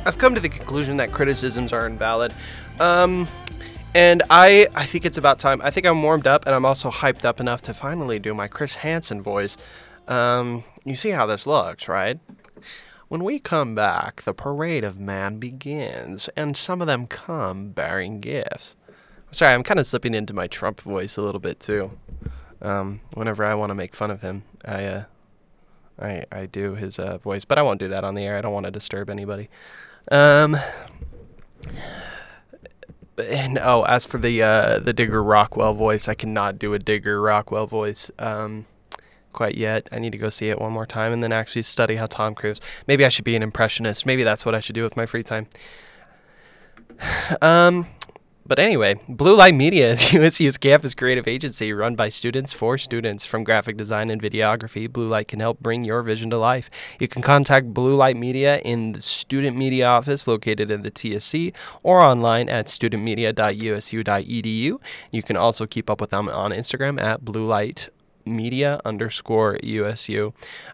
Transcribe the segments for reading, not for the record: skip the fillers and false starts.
I've come to the conclusion that criticisms are invalid. And I think it's about time. I think I'm warmed up, and I'm also hyped up enough to finally do my Chris Hansen voice. You see how this looks, right? When we come back, the parade of man begins, and some of them come bearing gifts. Sorry, I'm kind of slipping into my Trump voice a little bit, too. Whenever I want to make fun of him, I do his voice, but I won't do that on the air. I don't want to disturb anybody. And as for the Digger Rockwell voice, I cannot do a Digger Rockwell voice quite yet. I need to go see it one more time and then actually study how Tom Cruise. Maybe I should be an impressionist. Maybe that's what I should do with my free time. But anyway, Blue Light Media is USU's campus creative agency run by students for students. From graphic design and videography, Blue Light can help bring your vision to life. You can contact Blue Light Media in the Student Media Office located in the TSC or online at studentmedia.usu.edu. You can also keep up with them on Instagram at bluelightmedia_USU.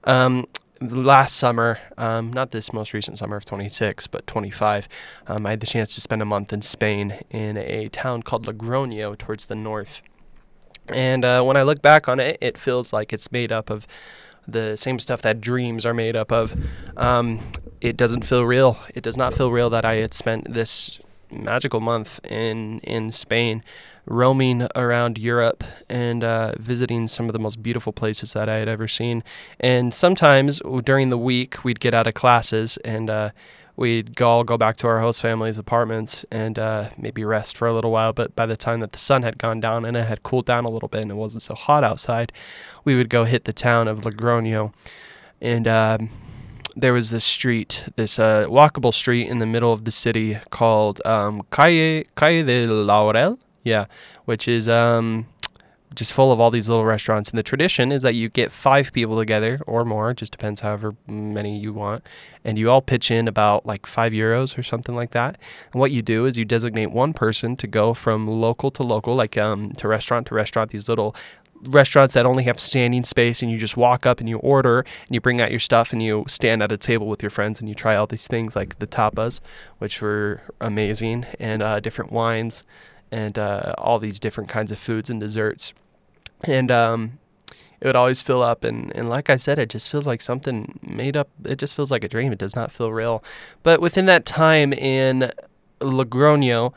Last summer, not this most recent summer of 26, but 25, I had the chance to spend a month in Spain in a town called Logroño towards the north. And when I look back on it, it feels like it's made up of the same stuff that dreams are made up of. It doesn't feel real. It does not feel real that I had spent this magical month in Spain, roaming around Europe and visiting some of the most beautiful places that I had ever seen. And sometimes during the week, we'd get out of classes and we'd all go back to our host family's apartments and maybe rest for a little while. But by the time that the sun had gone down and it had cooled down a little bit and it wasn't so hot outside, we would go hit the town of Logroño. And there was this street, this walkable street in the middle of the city called Calle de Laurel, which is just full of all these little restaurants. And the tradition is that you get 5 people together or more, it just depends however many you want, and you all pitch in about like €5 or something like that. And what you do is you designate one person to go from local to local, like to restaurant, these little restaurants that only have standing space, and you just walk up and you order and you bring out your stuff and you stand at a table with your friends and you try all these things like the tapas, which were amazing, and different wines and all these different kinds of foods and desserts. And it would always fill up, and like I said, it just feels like something made up. It just feels like a dream. It does not feel real. But within that time in Logroño,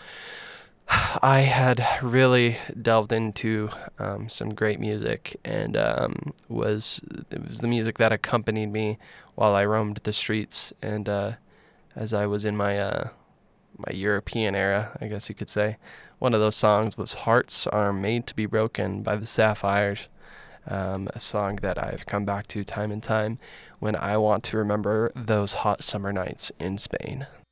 I had really delved into some great music, and it was the music that accompanied me while I roamed the streets, and as I was in my my European era, I guess you could say. One of those songs was "Hearts Are Made to Be Broken" by the Sapphires, a song that I've come back to time and time when I want to remember those hot summer nights in Spain.